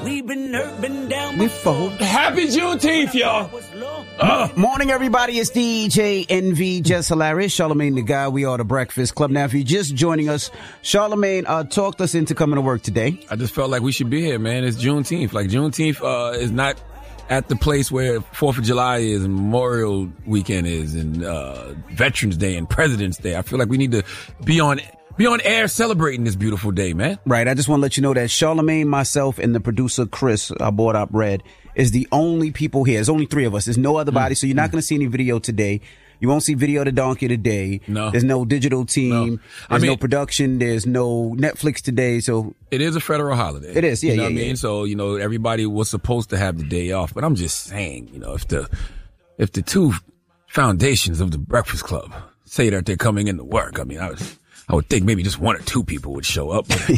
We've been hurt, been down before. Happy Juneteenth, y'all. Morning, everybody. It's DJ NV, Just Hilarious. Charlamagne the Guy. We are the Breakfast Club. Now, if you're just joining us, Charlamagne talked us into coming to work today. I just felt like we should be here, man. It's Juneteenth. Like, Juneteenth is not at the place where 4th of July is and Memorial Weekend is and Veterans Day and President's Day. I feel like we need to be on air celebrating this beautiful day, man. Right. I just want to let you know that Charlamagne, myself, and the producer, Chris, our board op Red, is the only people here. There's only 3 of us. There's no other body, so you're not going to see any video today. You won't see Video the Donkey today. No. There's no digital team. No. There's no production. There's no Netflix today. So it is a federal holiday. It is, yeah. You know what I mean? So, everybody was supposed to have the day off. But I'm just saying, if the 2 foundations of the Breakfast Club say that they're coming into work, I mean, I would think maybe just 1 or 2 people would show up. But,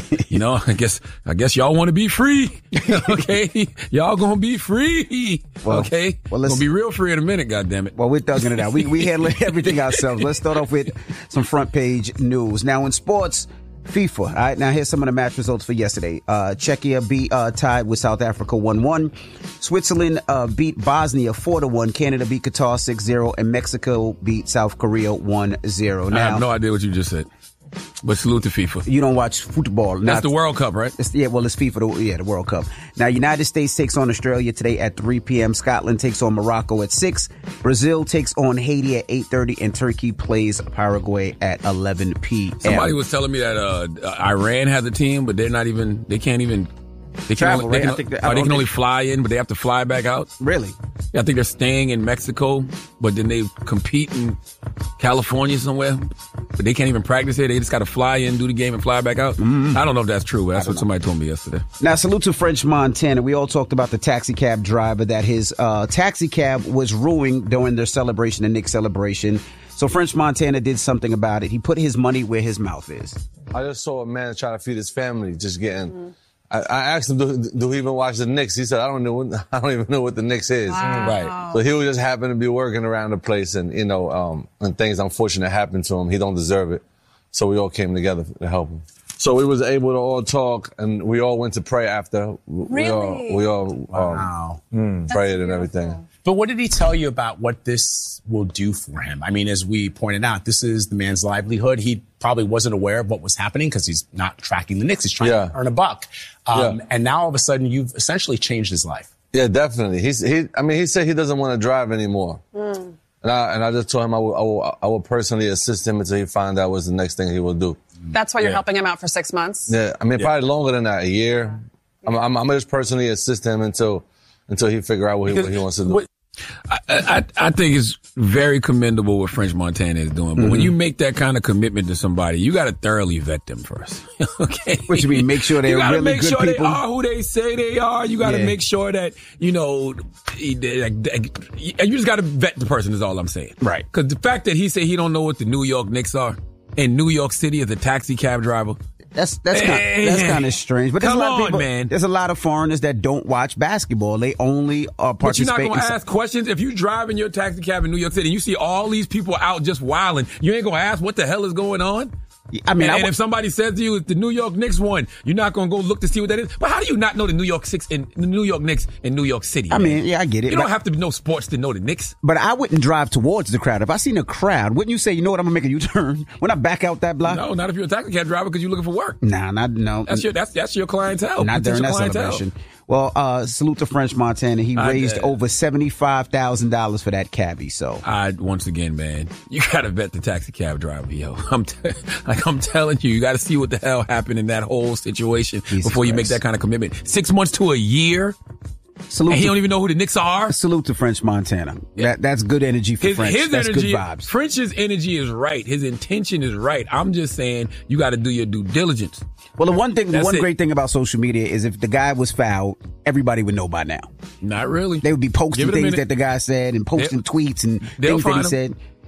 I guess y'all want to be free. Okay. Y'all gonna be free. Okay. Well, gonna be real free in a minute, goddammit. Well, we're thugging it out. We handle everything ourselves. Let's start off with some front page news. Now in sports, FIFA. All right. Now here's some of the match results for yesterday. Czechia tied with South Africa 1-1. Switzerland beat Bosnia 4-1. Canada beat Qatar 6-0, and Mexico beat South Korea 1-0. Now, I have no idea what you just said. But salute to FIFA. You don't watch football. That's the World Cup, right? It's FIFA, the World Cup. Now, United States takes on Australia today at 3 p.m. Scotland takes on Morocco at 6. Brazil takes on Haiti at 8:30, and Turkey plays Paraguay at 11 p.m. Somebody was telling me that Iran has a team, but they can't even travel, right? They can only fly in, but they have to fly back out. Really? Yeah, I think they're staying in Mexico, but then they compete in California somewhere. But they can't even practice here. They just got to fly in, do the game, and fly back out. Mm-hmm. I don't know if that's true, but that's what somebody told me yesterday. Now, salute to French Montana. We all talked about the taxi cab driver, that his taxi cab was ruined during their celebration, the Knicks celebration. So French Montana did something about it. He put his money where his mouth is. I just saw a man try to feed his family, just getting... Mm-hmm. I asked him, do he even watch the Knicks? He said, I don't even know what the Knicks is. Wow. Right. So he was just happened to be working around the place and, and things unfortunate happened to him. He don't deserve it. So we all came together to help him. So we was able to all talk and we all went to pray after. Really? We all prayed and everything. But what did he tell you about what this will do for him? I mean, as we pointed out, this is the man's livelihood. He probably wasn't aware of what was happening because he's not tracking the Knicks. He's trying to earn a buck. And now all of a sudden you've essentially changed his life. Yeah, definitely. He said he doesn't want to drive anymore. And I just told him I will personally assist him until he finds out what's the next thing he will do. That's why you're helping him out for 6 months? Yeah, I mean, probably longer than that, a year. I'm going to just personally assist him until he figure out what he wants to do. I think it's very commendable what French Montana is doing. But when you make that kind of commitment to somebody, you got to thoroughly vet them first. Okay? What you mean? Make sure they're really good people? You got to make sure they are who they say they are. You got to make sure that, you just got to vet the person is all I'm saying. Right. Because the fact that he said he don't know what the New York Knicks are in New York City as a taxi cab driver. That's kind of strange. But there's Come a lot of people, man. There's a lot of foreigners that don't watch basketball. They only participate. But you're not going to ask questions? If you drive in your taxi cab in New York City and you see all these people out just wilding, you ain't going to ask what the hell is going on? I mean, and if somebody says to you, it's the New York Knicks won, you're not going to go look to see what that is. But how do you not know the New York Knicks in New York City? I mean, yeah, I get it. You don't have to know sports to know the Knicks. But I wouldn't drive towards the crowd. If I seen a crowd, wouldn't you say, you know what, I'm going to make a U-turn when I back out that block? No, not if you're a taxi cab driver because you're looking for work. No. That's your clientele. Not during that celebration. Well, salute to French Montana. He raised over $75,000 for that cabbie. So, once again, man, you gotta vet the taxi cab driver, yo. I'm telling you, you gotta see what the hell happened in that whole situation before you make that kind of commitment. 6 months to a year. And he don't even know who the Knicks are. Salute to French Montana. Yeah. That's good energy for French. That's good vibes. French's energy is right. His intention is right. I'm just saying you got to do your due diligence. Well, the one great thing about social media is if the guy was fouled, everybody would know by now. Not really. They would be posting things that the guy said and posting tweets and things that he said.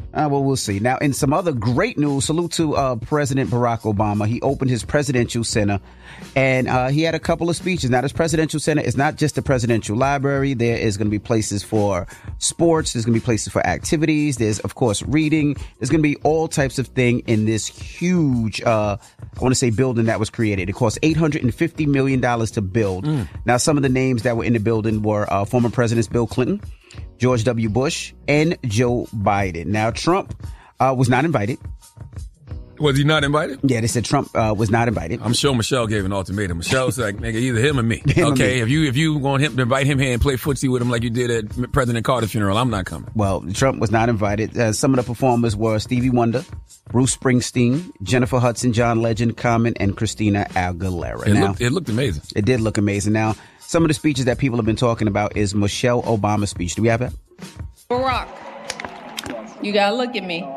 Well, we'll see. Now, in some other great news, salute to President Barack Obama. He opened his presidential center, and he had a couple of speeches. Now, this presidential center is not just a presidential library. There is going to be places for sports. There's going to be places for activities. There's, of course, reading. There's going to be all types of thing in this huge, I want to say, building that was created. It cost $850 million to build. Now, some of the names that were in the building were former Presidents Bill Clinton, George W. Bush, and Joe Biden. Now, Trump was not invited. Was he not invited? Yeah, they said Trump was not invited. I'm sure Michelle gave an ultimatum. Michelle's like, nigga, either him or me. Okay, if you want him to invite him here and play footsie with him like you did at President Carter's funeral, I'm not coming. Well, Trump was not invited. Some of the performers were Stevie Wonder, Bruce Springsteen, Jennifer Hudson, John Legend, Carmen, and Christina Aguilera. It looked amazing. It did look amazing. Now, some of the speeches that people have been talking about is Michelle Obama's speech. Do we have that? Barack, you gotta look at me.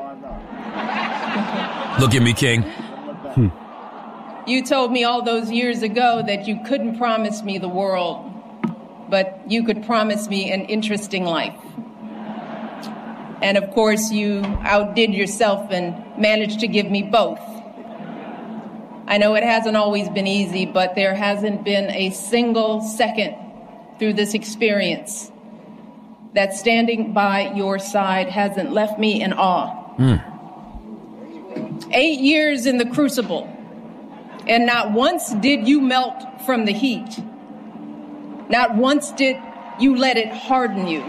Look at me, King. You told me all those years ago that you couldn't promise me the world, but you could promise me an interesting life. And of course, you outdid yourself and managed to give me both. I know it hasn't always been easy, but there hasn't been a single second through this experience that standing by your side hasn't left me in awe. 8 years in the crucible, and not once did you melt from the heat. Not once did you let it harden you.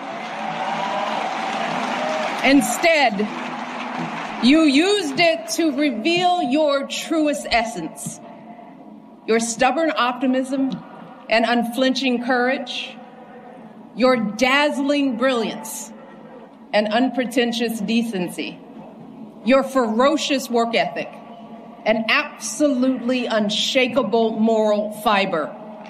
Instead, you used it to reveal your truest essence, your stubborn optimism and unflinching courage, your dazzling brilliance and unpretentious decency, your ferocious work ethic, and absolutely unshakable moral fiber.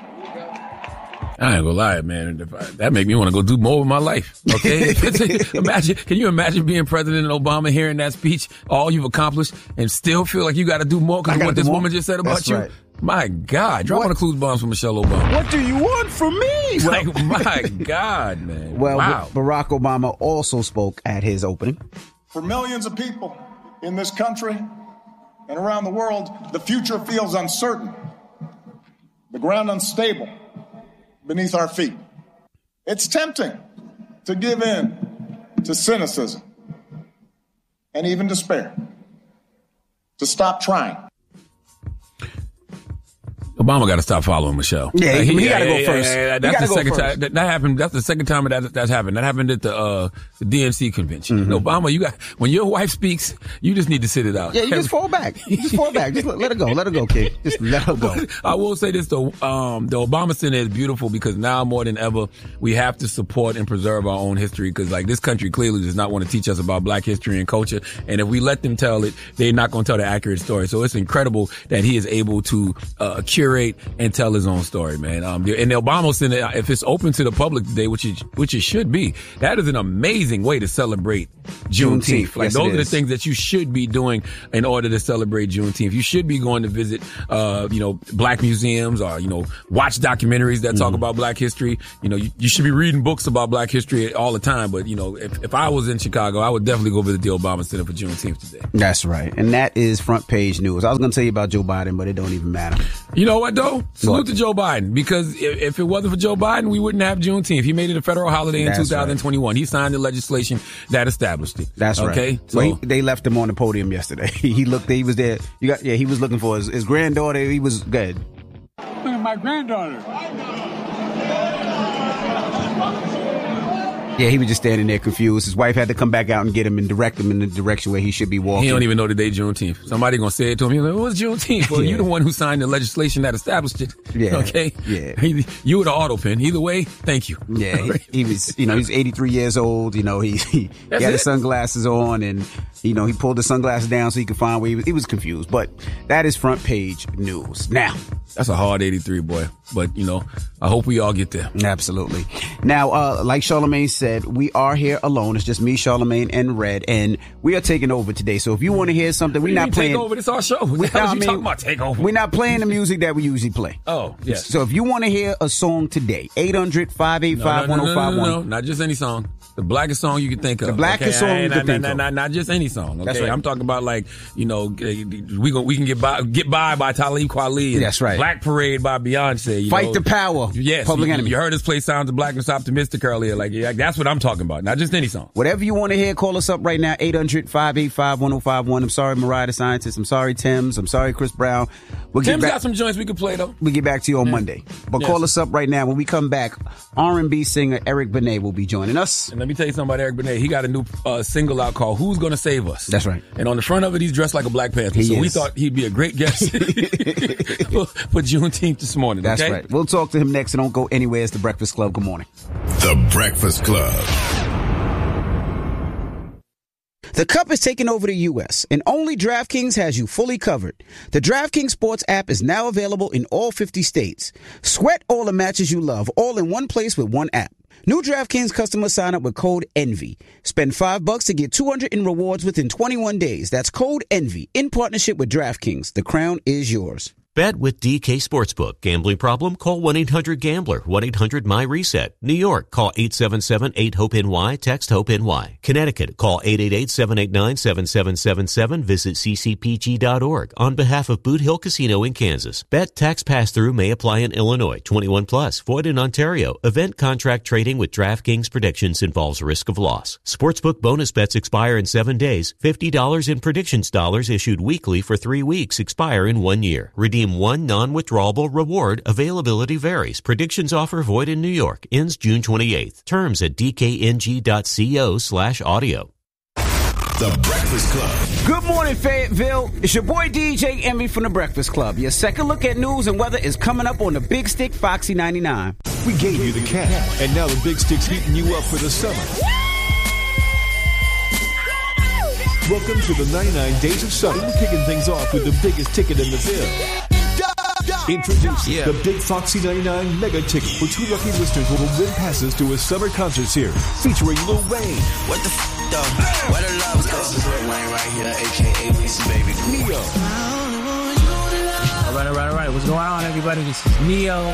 I ain't gonna lie, man. That make me want to go do more with my life. Okay, can you imagine being President Obama, hearing that speech, all you've accomplished, and still feel like you got to do more because of what this woman just said about you? Right. My God, drop one of the clues bombs for Michelle Obama. What do you want from me? Like, my God, man. Well, wow. Barack Obama also spoke at his opening. For millions of people in this country and around the world, the future feels uncertain, the ground unstable beneath our feet. It's tempting to give in to cynicism and even despair, to stop trying. Obama got to stop following Michelle. Yeah, he got to go first. That's the second time that happened. That's the second time that's happened. That happened at the DNC convention. Mm-hmm. Obama, when your wife speaks, you just need to sit it out. Yeah, you just fall back. Just let her go. Let her go, kid. Just let her go. I will say this though, the Obama Center is beautiful because now more than ever we have to support and preserve our own history because like this country clearly does not want to teach us about Black history and culture, and if we let them tell it, they're not going to tell the accurate story. So it's incredible that he is able to curate and tell his own story, man. And the Obama Center, if it's open to the public today, which it should be, that is an amazing way to celebrate Juneteenth. Like those are the things that you should be doing in order to celebrate Juneteenth. You should be going to visit, Black museums or, watch documentaries that talk about Black history. You should be reading books about Black history all the time. But, if I was in Chicago, I would definitely go visit the Obama Center for Juneteenth today. That's right. And that is front page news. I was going to tell you about Joe Biden, but it don't even matter. You know what, though? Salute to Joe Biden, because if it wasn't for Joe Biden, we wouldn't have Juneteenth. He made it a federal holiday in 2021. Right. He signed the legislation that established it. That's right. Okay, so they left him on the podium yesterday. He was there. He was looking for his granddaughter. He was good. Look at my granddaughter. Yeah, he was just standing there confused. His wife had to come back out and get him and direct him in the direction where he should be walking. He don't even know the day Juneteenth. Somebody gonna say it to him. He's like, what's Juneteenth? Well, you're the one who signed the legislation that established it. Yeah. Okay? Yeah. You were the auto pen. Either way, thank you. Yeah. He was, he's 83 years old. He had his sunglasses on and, he pulled the sunglasses down so he could find where he was confused. But that is front page news. Now. That's a hard 83, boy. But, I hope we all get there. Absolutely. Now, like Charlamagne said, we are here alone. It's just me, Charlamagne, and Red, and we are taking over today. So if you want to hear something, we're not playing. Take over. This our show. What the hell are you talking about? Take over. We're not playing the music that we usually play. Oh, yes. So if you want to hear a song today, 800-585-1051. No, not just any song. The blackest song you can think of. The blackest song you can think of. Not just any song. Okay? That's right. I'm talking about we can get by Talib Kweli. That's right. Black Parade by Beyonce. Fight the Power. Yes. Public Enemy. You heard us play Sounds of Blackness Optimistic earlier. That's what I'm talking about. Not just any song. Whatever you want to hear, call us up right now. 800-585-1051. I'm sorry, Mariah the Scientist. I'm sorry, Tim's. I'm sorry, Chris Brown. Tim's got some joints we could play though. We'll get back to you on Monday. But call us up right now. When we come back, R&B singer Eric Benet will be joining us. And let me tell you something about Eric Benet. He got a new single out called Who's Gonna Save Us? That's right. And on the front of it, he's dressed like a Black Panther. We thought he'd be a great guest for Juneteenth this morning. That's okay? right. We'll talk to him next, and don't go anywhere. It's The Breakfast Club. Good morning. The Breakfast Club. The Cup is taking over the U.S., and only DraftKings has you fully covered. The DraftKings Sports app is now available in all 50 states. Sweat all the matches you love, all in one place with one app. New DraftKings customers sign up with code ENVY. Spend $5 to get $200 in rewards within 21 days. That's code ENVY in partnership with DraftKings. The crown is yours. Bet with DK Sportsbook. Gambling problem? Call 1-800-GAMBLER. 1-800-MY-RESET. New York, call 877-8-HOPE-NY. Text HOPE-NY. Connecticut, call 888-789-7777. Visit ccpg.org. On behalf of Boot Hill Casino in Kansas. Bet tax pass-through may apply in Illinois. 21 plus. Void in Ontario. Event contract trading with DraftKings predictions involves risk of loss. Sportsbook bonus bets expire in 7 days. $50 in predictions dollars issued weekly for 3 weeks expire in 1 year. Redeem one non-withdrawable reward. Availability varies. Predictions offer void in New York. Ends June 28th. Terms at dkng.co/audio. The Breakfast Club. Good morning, Fayetteville. It's your boy DJ Envy from The Breakfast Club. Your second look at news and weather is coming up on the Big Stick Foxy 99. We gave you the cash, and now the Big Stick's heating you up for the summer. Welcome to the 99 Days of Summer. We're kicking things off with the biggest ticket in the field. Introducing the Big Foxy 99 Mega Ticket, where 2 lucky listeners will win passes to a summer concert series featuring Lil Wayne. What the though? Where the love goes? This is Lil Wayne right here, a.k.a. Lisa Baby. Neo. All right. What's going on, everybody? This is Neo.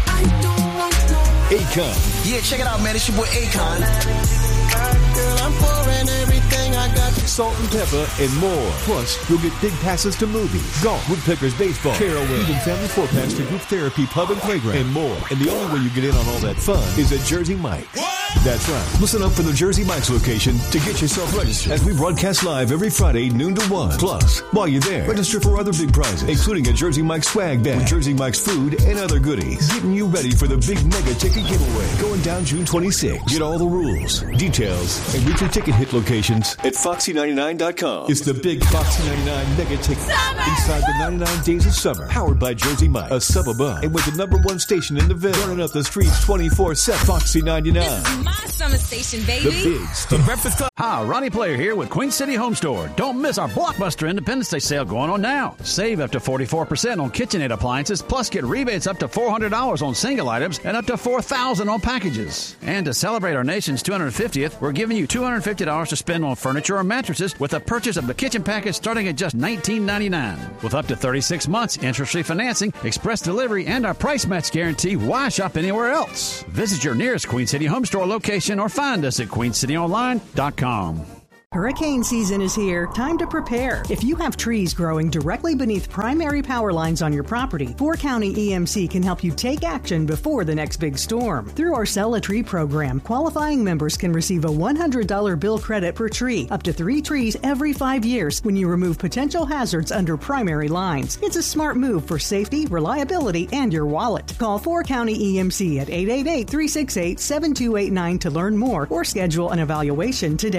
Akon. Yeah, check it out, man. It's your boy Akon. Girl, I'm pouring everything I got. Salt and Pepper, and more. Plus, you'll get big passes to movies, golf, Woodpeckers baseball, Caroway, even family four-packs to group therapy, pub and playground, and more. And the only way you get in on all that fun is at Jersey Mike's. What? That's right. Listen up for the Jersey Mike's location to get yourself registered as we broadcast live every Friday, noon to 1. Plus, while you're there, register for other big prizes, including a Jersey Mike's swag bag with Jersey Mike's food and other goodies. Getting you ready for the big mega ticket giveaway going down June 26th. Get all the rules, details, and weekly ticket hit locations at Foxy99.com. It's the big Foxy 99 mega ticket inside the 99 Days of Summer, powered by Jersey Mike, a sub above, and with the #1 station in the Ville, running up the streets 24/7. Foxy 99. This is my summer station, baby. The Big Stick. The Breakfast Club. Hi, Ronnie Player here with Queen City Home Store. Don't miss our Blockbuster Independence Day sale going on now. Save up to 44% on KitchenAid appliances, plus get rebates up to $400 on single items and up to $4,000 on packages. And to celebrate our nation's 250th, we're giving you $250 to spend on furniture or mattresses with a purchase of the kitchen package starting at just $19.99. With up to 36 months interest-free financing, express delivery, and our price match guarantee, why shop anywhere else? Visit your nearest Queen City Home Store location or find us at queencityonline.com. Hurricane season is here. Time to prepare. If you have trees growing directly beneath primary power lines on your property, 4 County EMC can help you take action before the next big storm. Through our Sell a Tree program, qualifying members can receive a $100 bill credit per tree, up to 3 trees every 5 years when you remove potential hazards under primary lines. It's a smart move for safety, reliability, and your wallet. Call 4 County EMC at 888-368-7289 to learn more or schedule an evaluation today.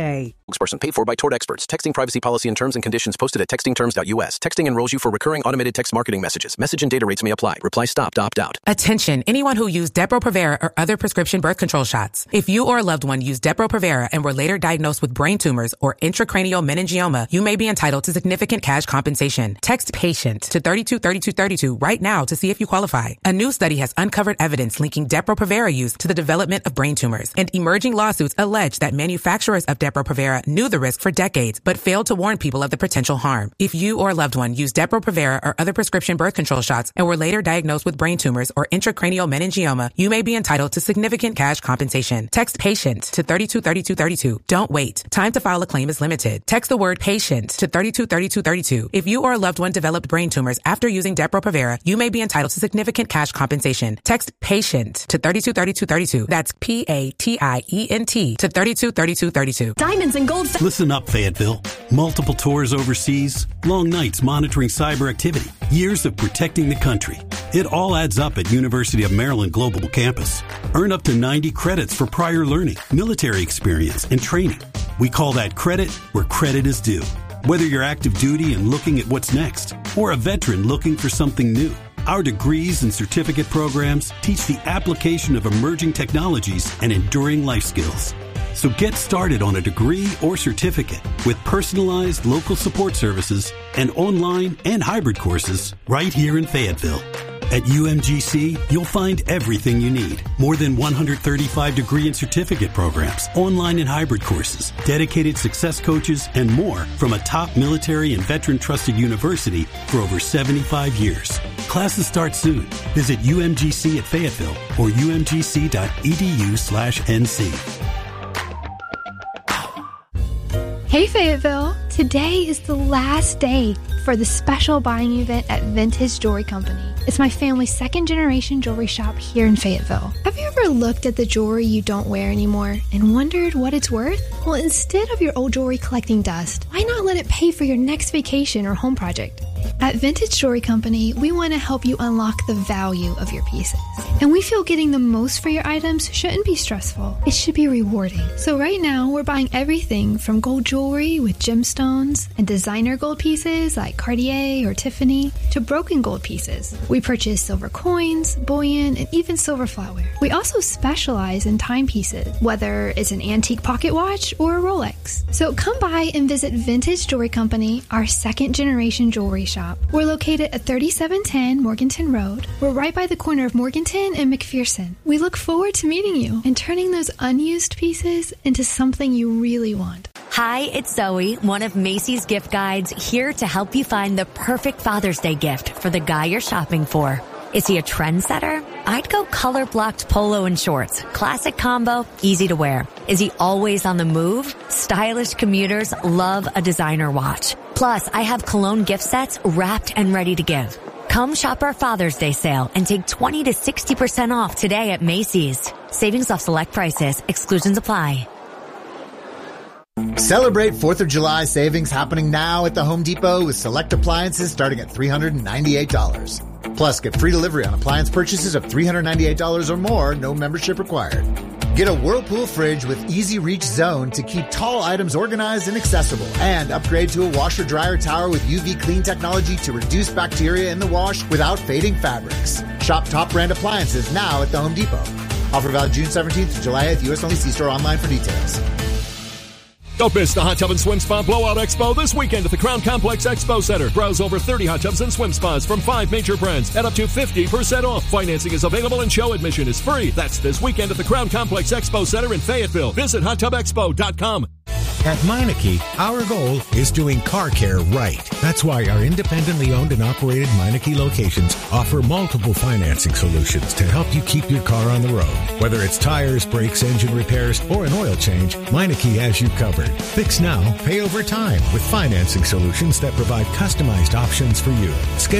Spokesperson paid for by Tort Experts. Texting privacy policy and terms and conditions posted at textingterms.us. Texting enrolls you for recurring automated text marketing messages. Message and data rates may apply. Reply stop to opt out. Attention, anyone who used Depo-Provera or other prescription birth control shots. If you or a loved one used Depo-Provera and were later diagnosed with brain tumors or intracranial meningioma, you may be entitled to significant cash compensation. Text PATIENT to 323232 right now to see if you qualify. A new study has uncovered evidence linking Depo-Provera use to the development of brain tumors, and emerging lawsuits allege that manufacturers of Depo-Provera knew the risk for decades but failed to warn people of the potential harm. If you or a loved one used Depo-Provera or other prescription birth control shots and were later diagnosed with brain tumors or intracranial meningioma, you may be entitled to significant cash compensation. Text PATIENT to 323232. Don't wait. Time to file a claim is limited. Text the word PATIENT to 323232. If you or a loved one developed brain tumors after using Depo-Provera, you may be entitled to significant cash compensation. Text PATIENT to 323232. That's PATIENT to 323232. Diamonds and gold. Listen up, Fayetteville. Multiple tours overseas, long nights monitoring cyber activity, years of protecting the country. It all adds up at University of Maryland Global Campus. Earn up to 90 credits for prior learning, military experience, and training. We call that credit where credit is due. Whether you're active duty and looking at what's next, or a veteran looking for something new, our degrees and certificate programs teach the application of emerging technologies and enduring life skills. So get started on a degree or certificate with personalized local support services and online and hybrid courses right here in Fayetteville. At UMGC, you'll find everything you need. More than 135 degree and certificate programs, online and hybrid courses, dedicated success coaches, and more from a top military and veteran-trusted university for over 75 years. Classes start soon. Visit UMGC at Fayetteville or umgc.edu/NC. Hey Fayetteville! Today is the last day for the special buying event at Vintage Jewelry Company. It's my family's second-generation jewelry shop here in Fayetteville. Have you ever looked at the jewelry you don't wear anymore and wondered what it's worth? Well, instead of your old jewelry collecting dust, why not let it pay for your next vacation or home project? At Vintage Jewelry Company, we want to help you unlock the value of your pieces. And we feel getting the most for your items shouldn't be stressful. It should be rewarding. So right now, we're buying everything from gold jewelry with gemstones and designer gold pieces like Cartier or Tiffany to broken gold pieces. We purchase silver coins, bullion, and even silver flatware. We also specialize in timepieces, whether it's an antique pocket watch or a Rolex. So come by and visit Vintage Jewelry Company, our second-generation jewelry shop. We're located at 3710 Morganton Road. We're right by the corner of Morganton and McPherson. We look forward to meeting you and turning those unused pieces into something you really want. Hi, it's Zoe, one of Macy's gift guides, here to help you find the perfect Father's Day gift for the guy you're shopping for. Is he a trendsetter? I'd go color-blocked polo and shorts. Classic combo, easy to wear. Is he always on the move? Stylish commuters love a designer watch. Plus, I have cologne gift sets wrapped and ready to give. Come shop our Father's Day sale and take 20 to 60% off today at Macy's. Savings off select prices. Exclusions apply. Celebrate 4th of July savings happening now at the Home Depot with select appliances starting at $398. Plus, get free delivery on appliance purchases of $398 or more, no membership required. Get a Whirlpool fridge with Easy Reach Zone to keep tall items organized and accessible. And upgrade to a washer-dryer tower with UV clean technology to reduce bacteria in the wash without fading fabrics. Shop top brand appliances now at the Home Depot. Offer valid June 17th to July 8th. U.S. only. See store online for details. Don't miss the Hot Tub and Swim Spa Blowout Expo this weekend at the Crown Complex Expo Center. Browse over 30 hot tubs and swim spas from 5 major brands at up to 50% off. Financing is available and show admission is free. That's this weekend at the Crown Complex Expo Center in Fayetteville. Visit hottubexpo.com. At Meineke, our goal is doing car care right. That's why our independently owned and operated Meineke locations offer multiple financing solutions to help you keep your car on the road. Whether it's tires, brakes, engine repairs, or an oil change, Meineke has you covered. Fix now, pay over time with financing solutions that provide customized options for you. Schedule